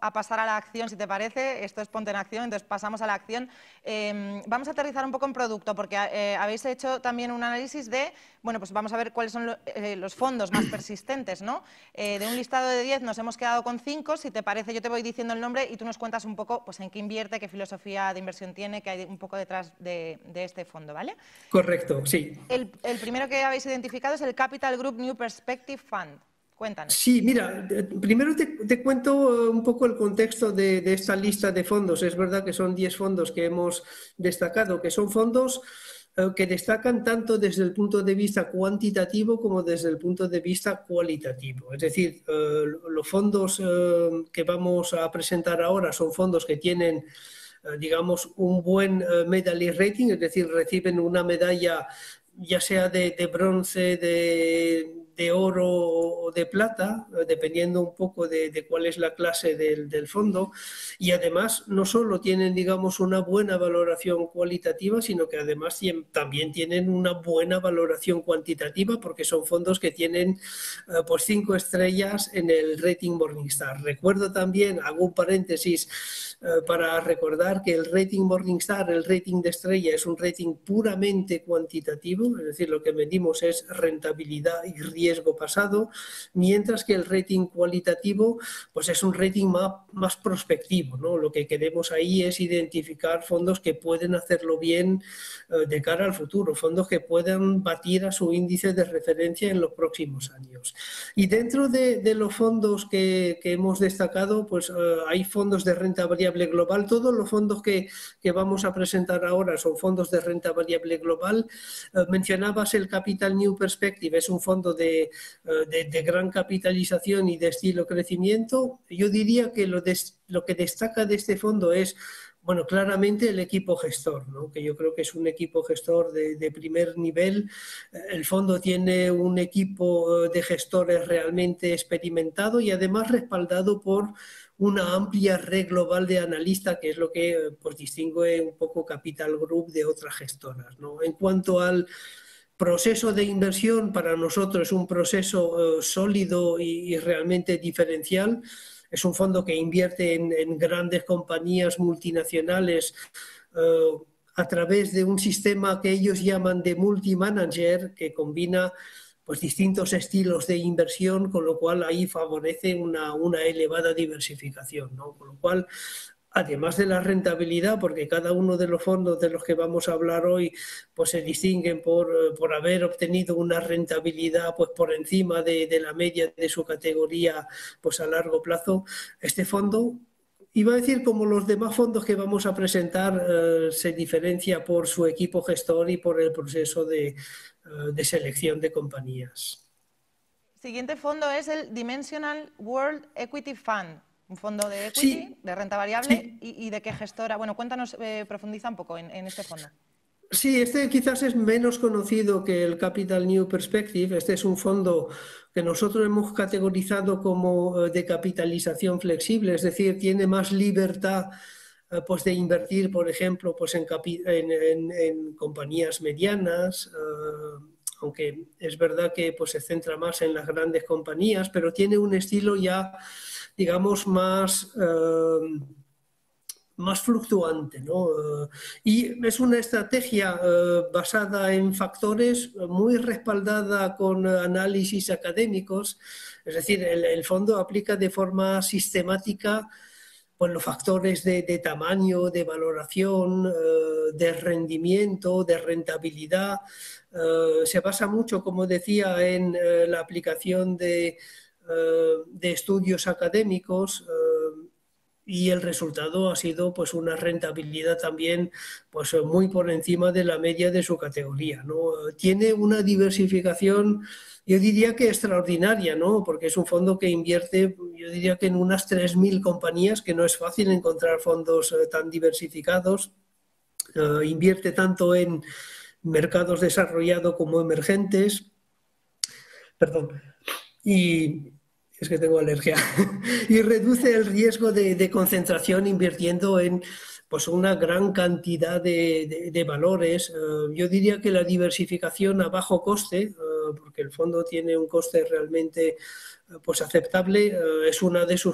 a pasar a la acción, si te parece. Esto es Ponte en Acción, entonces pasamos a la acción. Vamos a aterrizar un poco en producto, porque habéis hecho también un análisis de, bueno, pues vamos a ver cuáles son los fondos más persistentes, ¿no? De un listado de 10 nos hemos quedado con 5. Si te parece, yo te voy diciendo el nombre y tú nos cuentas un poco pues, en qué invierte, qué filosofía de inversión tiene, qué hay un poco detrás de este fondo, ¿vale? Correcto, sí. El primero que habéis identificado es el Capital Group New Perspective Fund. Cuéntanos. Sí, mira, primero te cuento un poco el contexto de esta lista de fondos. Es verdad que son 10 fondos que hemos destacado, que son fondos que destacan tanto desde el punto de vista cuantitativo como desde el punto de vista cualitativo. Es decir, los fondos que vamos a presentar ahora son fondos que tienen, digamos, un buen medallion rating, es decir, reciben una medalla ya sea de bronce, de oro o de plata, dependiendo un poco de cuál es la clase del fondo, y además no solo tienen, digamos, una buena valoración cualitativa, sino que además también tienen una buena valoración cuantitativa, porque son fondos que tienen pues 5 estrellas en el rating Morningstar. Recuerdo también, hago un paréntesis para recordar que el rating Morningstar, el rating de estrella, es un rating puramente cuantitativo, es decir, lo que medimos es rentabilidad y riesgo pasado, mientras que el rating cualitativo pues es un rating más prospectivo, ¿no? Lo que queremos ahí es identificar fondos que pueden hacerlo bien de cara al futuro, fondos que puedan batir a su índice de referencia en los próximos años. Y dentro de los fondos que hemos destacado, pues hay fondos de renta variable global. Todos los fondos que vamos a presentar ahora son fondos de renta variable global. Mencionabas el Capital New Perspective, es un fondo de gran capitalización y de estilo crecimiento. Yo diría que lo que destaca de este fondo es, bueno, claramente el equipo gestor, ¿no? Que yo creo que es un equipo gestor de primer nivel. El fondo tiene un equipo de gestores realmente experimentado y además respaldado por una amplia red global de analistas, que es lo que pues, distingue un poco Capital Group de otras gestoras, ¿no? En cuanto al proceso de inversión, para nosotros es un proceso sólido y realmente diferencial. Es un fondo que invierte en grandes compañías multinacionales a través de un sistema que ellos llaman de multi-manager, que combina pues, distintos estilos de inversión, con lo cual ahí favorece una elevada diversificación, ¿no? Con lo cual, además de la rentabilidad, porque cada uno de los fondos de los que vamos a hablar hoy pues se distinguen por haber obtenido una rentabilidad pues por encima de la media de su categoría pues a largo plazo, este fondo, iba a decir como los demás fondos que vamos a presentar, se diferencia por su equipo gestor y por el proceso de selección de compañías. Siguiente fondo es el Dimensional World Equity Fund, un fondo de equity, Sí, de renta variable, sí. y de qué gestora. Bueno, cuéntanos, profundiza un poco en este fondo. Sí, este quizás es menos conocido que el Capital New Perspective. Este es un fondo que nosotros hemos categorizado como de capitalización flexible, es decir, tiene más libertad pues de invertir, por ejemplo, pues en compañías medianas, aunque es verdad que pues, se centra más en las grandes compañías, pero tiene un estilo ya, digamos, más fluctuante, ¿no? Y es una estrategia basada en factores, muy respaldada con análisis académicos, es decir, el fondo aplica de forma sistemática pues, los factores de tamaño, de valoración, de rendimiento, de rentabilidad. Se basa mucho, como decía, en la aplicación de estudios académicos, y el resultado ha sido pues una rentabilidad también pues muy por encima de la media de su categoría, ¿no? Tiene una diversificación, yo diría que extraordinaria, ¿no? Porque es un fondo que invierte, yo diría que en unas 3.000 compañías, que no es fácil encontrar fondos tan diversificados. Invierte tanto en mercados desarrollados como emergentes. Perdón. Y es que tengo alergia. Y reduce el riesgo de concentración invirtiendo en pues, una gran cantidad de valores. Yo diría que la diversificación a bajo coste, porque el fondo tiene un coste realmente pues, aceptable, es una de sus